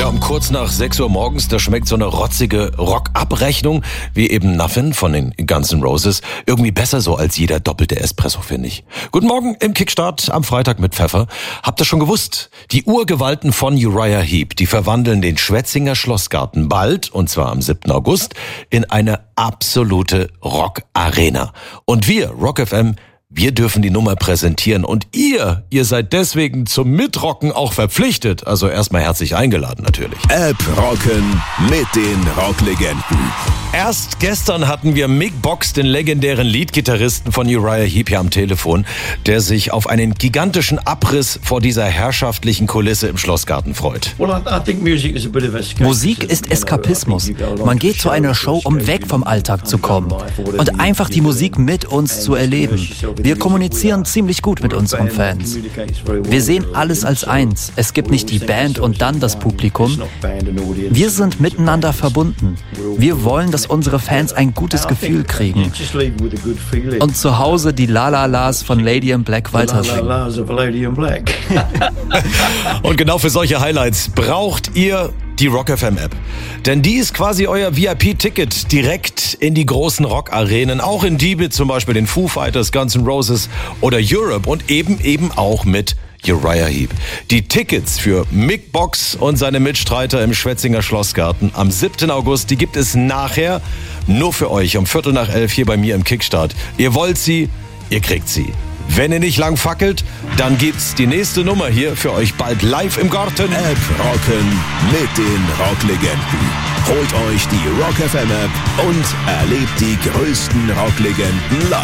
um kurz nach 6 Uhr morgens, da schmeckt so eine rotzige Rock-Abrechnung, wie eben Nothing von den Guns N' Roses, irgendwie besser so als jeder doppelte Espresso, finde ich. Guten Morgen im Kickstart am Freitag mit Pfeffer. Habt ihr schon gewusst? Die Urgewalten von Uriah Heep, die verwandeln den Schwetzinger Schlossgarten bald, und zwar am 7. August, in eine absolute Rock-Arena. Und wir, Rock FM, wir dürfen die Nummer präsentieren und ihr seid deswegen zum Mitrocken auch verpflichtet. Also erstmal herzlich eingeladen natürlich. App rocken mit den Rocklegenden. Erst gestern hatten wir Mick Box, den legendären Leadgitarristen von Uriah Heep, hier am Telefon, der sich auf einen gigantischen Abriss vor dieser herrschaftlichen Kulisse im Schlossgarten freut. Musik ist Eskapismus. Man geht zu einer Show, um weg vom Alltag zu kommen und einfach die Musik mit uns zu erleben. Wir kommunizieren ziemlich gut mit unseren Fans. Wir sehen alles als eins. Es gibt nicht die Band und dann das Publikum. Wir sind miteinander verbunden. Wir wollen, dass unsere Fans ein gutes Gefühl kriegen und zu Hause die La-La-Las von Lady in Black weitersingen. Und genau für solche Highlights braucht ihr die Rock FM App. Denn die ist quasi euer VIP-Ticket direkt in die großen Rock-Arenen, auch in die mit zum Beispiel den Foo Fighters, Guns N' Roses oder Europe und eben auch mit Uriah Heep. Die Tickets für Mick Box und seine Mitstreiter im Schwetzinger Schlossgarten am 7. August, die gibt es nachher nur für euch um 11:15 hier bei mir im Kickstart. Ihr wollt sie, ihr kriegt sie. Wenn ihr nicht lang fackelt, dann gibt's die nächste Nummer hier für euch bald live im Garten. App rocken mit den Rocklegenden. Holt euch die Rock FM App und erlebt die größten Rocklegenden live.